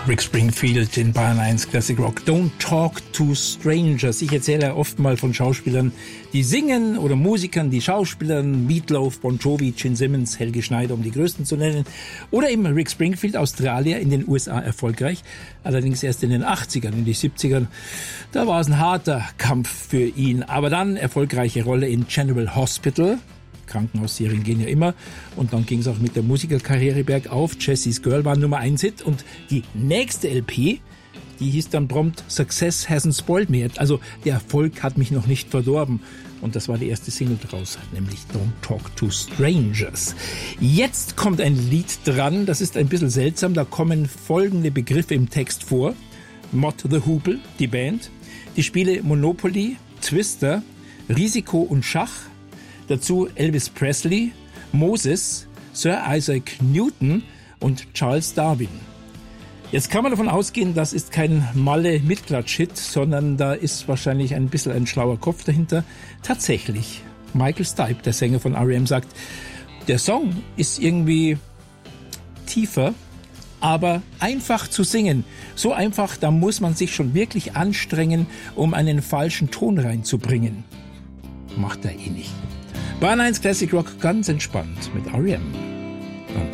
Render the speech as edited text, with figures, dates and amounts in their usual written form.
Rick Springfield in Bayern 1 Classic Rock. Don't talk to strangers. Ich erzähle oft mal von Schauspielern, die singen, oder Musikern, die Schauspielern, Meatloaf, Bon Jovi, Gene Simmons, Helge Schneider, um die größten zu nennen. Oder eben Rick Springfield, Australier, in den USA erfolgreich. Allerdings erst in den 80ern, in die 70ern. Da war es ein harter Kampf für ihn. Aber dann erfolgreiche Rolle in General Hospital. Krankenhausserien gehen ja immer. Und dann ging es auch mit der Musikerkarriere bergauf. Jessie's Girl war Nummer 1 Hit. Und die nächste LP, die hieß dann prompt Success Hasn't Spoiled Me Yet. Also der Erfolg hat mich noch nicht verdorben. Und das war die erste Single daraus, nämlich Don't Talk to Strangers. Jetzt kommt ein Lied dran, das ist ein bisschen seltsam. Da kommen folgende Begriffe im Text vor. Mott the Hoople, die Band. Die Spiele Monopoly, Twister, Risiko und Schach. Dazu Elvis Presley, Moses, Sir Isaac Newton und Charles Darwin. Jetzt kann man davon ausgehen, das ist kein Malle-Mitklatsch-Hit, sondern da ist wahrscheinlich ein bisschen ein schlauer Kopf dahinter. Tatsächlich, Michael Stipe, der Sänger von R.E.M., sagt, der Song ist irgendwie tiefer, aber einfach zu singen. So einfach, da muss man sich schon wirklich anstrengen, um einen falschen Ton reinzubringen. Macht er eh nicht. Bayern 1 Classic Rock ganz entspannt mit R.E.M.